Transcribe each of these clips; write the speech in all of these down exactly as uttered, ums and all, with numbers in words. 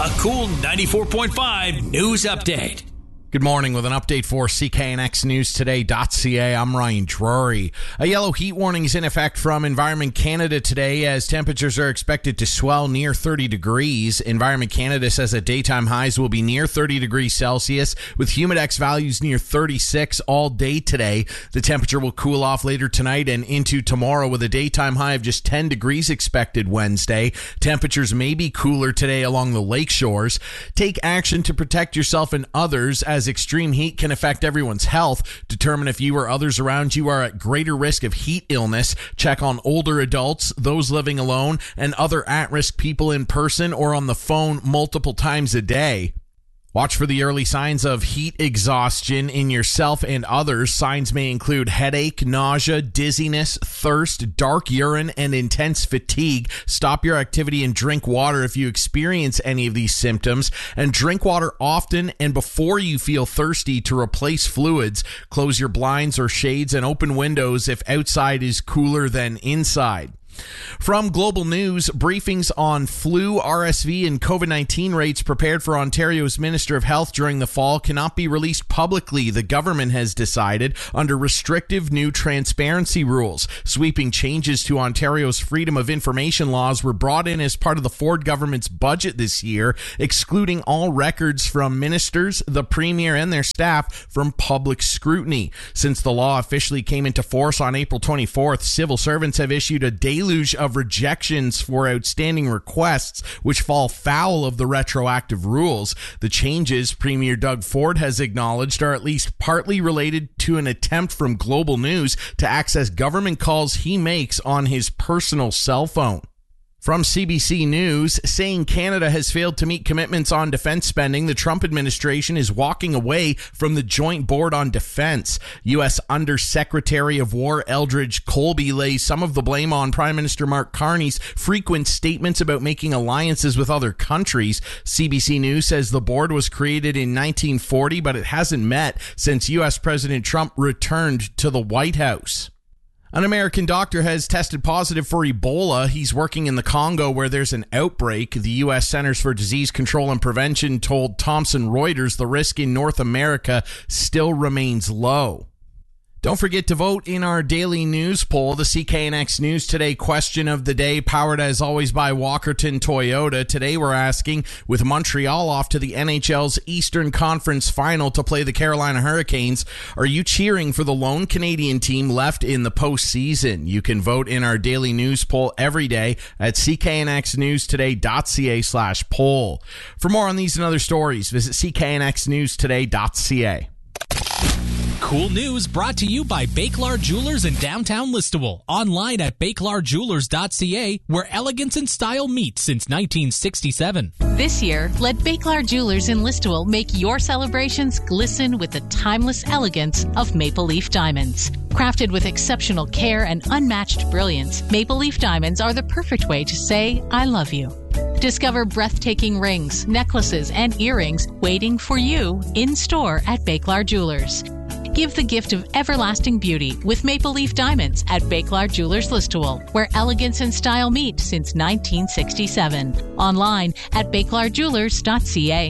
A cool ninety-four point five news update. Good morning with an update for C K N X News Today dot C A. I'm Ryan Drury. A yellow heat warning is in effect from Environment Canada today as temperatures are expected to swell near thirty degrees. Environment Canada says that daytime highs will be near thirty degrees Celsius with humidex values near thirty-six all day today. The temperature will cool off later tonight and into tomorrow with a daytime high of just ten degrees expected Wednesday. Temperatures may be cooler today along the lake shores. Take action to protect yourself and others as extreme heat can affect everyone's health. Determine if you or others around you are at greater risk of heat illness. Check on older adults, those living alone, and other at-risk people in person or on the phone multiple times a day. Watch for the early signs of heat exhaustion in yourself and others. Signs may include headache, nausea, dizziness, thirst, dark urine, and intense fatigue. Stop your activity and drink water if you experience any of these symptoms. And drink water often and before you feel thirsty to replace fluids. Close your blinds or shades and open windows if outside is cooler than inside. From Global News, briefings on flu, R S V, and COVID nineteen rates prepared for Ontario's Minister of Health during the fall cannot be released publicly, the government has decided, under restrictive new transparency rules. Sweeping changes to Ontario's Freedom of Information laws were brought in as part of the Ford government's budget this year, excluding all records from ministers, the Premier, and their staff from public scrutiny. Since the law officially came into force on April twenty-fourth, civil servants have issued a daily deluge of rejections for outstanding requests which fall foul of the retroactive rules. The changes, Premier Doug Ford has acknowledged, are at least partly related to an attempt from Global News to access government calls he makes on his personal cell phone. From C B C News, saying Canada has failed to meet commitments on defense spending, the Trump administration is walking away from the Joint Board on Defense. U S Undersecretary of War Eldridge Colby lays some of the blame on Prime Minister Mark Carney's frequent statements about making alliances with other countries. C B C News says the board was created in nineteen forty, but it hasn't met since U S President Trump returned to the White House. An American doctor has tested positive for Ebola. He's working in the Congo where there's an outbreak. The U S Centers for Disease Control and Prevention told Thomson Reuters the risk in North America still remains low. Don't forget to vote in our daily news poll. The C K N X News Today question of the day, powered as always by Walkerton Toyota. Today we're asking, with Montreal off to the N H L's Eastern Conference Final to play the Carolina Hurricanes, are you cheering for the lone Canadian team left in the postseason? You can vote in our daily news poll every day at C K N X News Today dot C A slash poll. For more on these and other stories, visit C K N X News Today dot C A. Cool news brought to you by Bakelar Jewelers in downtown Listowel. Online at Bakelar Jewelers dot C A, where elegance and style meet since nineteen sixty-seven. This year, let Bakelar Jewelers in Listowel make your celebrations glisten with the timeless elegance of Maple Leaf Diamonds. Crafted with exceptional care and unmatched brilliance, Maple Leaf Diamonds are the perfect way to say, I love you. Discover breathtaking rings, necklaces, and earrings waiting for you in store at Bakelar Jewelers. Give the gift of everlasting beauty with Maple Leaf Diamonds at Bakelar Jewelers Listowel, where elegance and style meet since nineteen sixty-seven. Online at Bakelar Jewelers dot C A.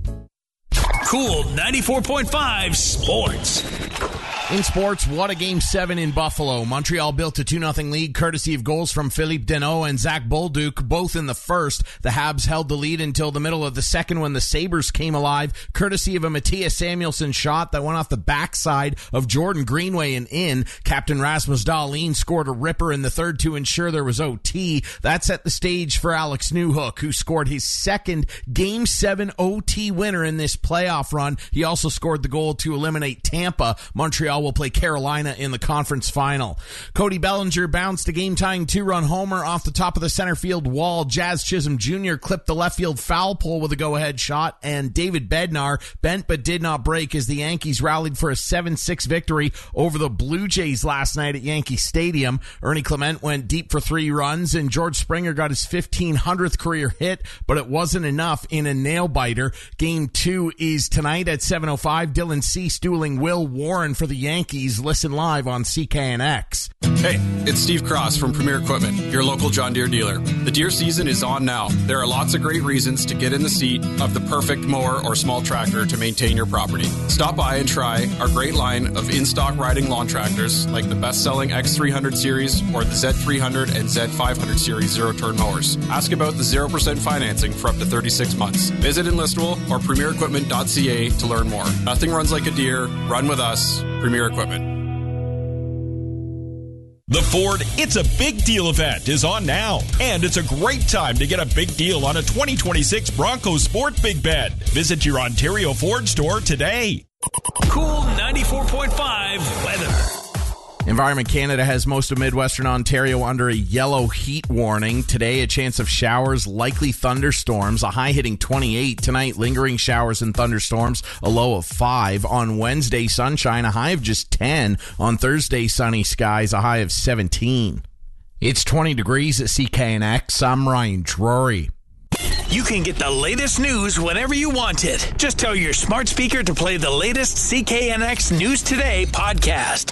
Cool ninety-four point five Sports. In sports, what a Game seven in Buffalo. Montreal built a two nothing lead courtesy of goals from Philippe Deneau and Zach Bolduc, both in the first. The Habs held the lead until the middle of the second when the Sabres came alive, courtesy of a Matthias Samuelsson shot that went off the backside of Jordan Greenway and in. Captain Rasmus Dahlin scored a ripper in the third to ensure there was O T. That set the stage for Alex Newhook, who scored his second Game seven O T winner in this playoff run. He also scored the goal to eliminate Tampa. Montreal will play Carolina in the conference final. Cody Bellinger bounced a game-tying two-run homer off the top of the center field wall. Jazz Chisholm Junior clipped the left field foul pole with a go-ahead shot, and David Bednar bent but did not break as the Yankees rallied for a seven six victory over the Blue Jays last night at Yankee Stadium. Ernie Clement went deep for three runs, and George Springer got his fifteen hundredth career hit, but it wasn't enough in a nail-biter. Game two is tonight at seven oh five. Dylan Cease dueling Will Warren for the Yankees. Yankees. Listen live on C K N X. Hey, it's Steve Cross from Premier Equipment, your local John Deere dealer. The deer season is on now. There are lots of great reasons to get in the seat of the perfect mower or small tractor to maintain your property. Stop by and try our great line of in-stock riding lawn tractors like the best-selling X three hundred series or the Z three hundred and Z five hundred series zero-turn mowers. Ask about the zero percent financing for up to thirty-six months. Visit Enlistable or premier equipment dot c a to learn more. Nothing runs like a deer. Run with us. Premier Equipment. The Ford It's a Big Deal event is on now, and it's a great time to get a big deal on a twenty twenty-six Bronco Sport Big Bed. Visit your Ontario Ford store today. Cool ninety-four point five weather. Environment Canada has most of Midwestern Ontario under a yellow heat warning. Today, a chance of showers, likely thunderstorms, a high hitting twenty-eight. Tonight, lingering showers and thunderstorms, a low of five. On Wednesday, sunshine, a high of just ten. On Thursday, sunny skies, a high of seventeen. It's twenty degrees at C K N X. I'm Ryan Drury. You can get the latest news whenever you want it. Just tell your smart speaker to play the latest C K N X News Today podcast.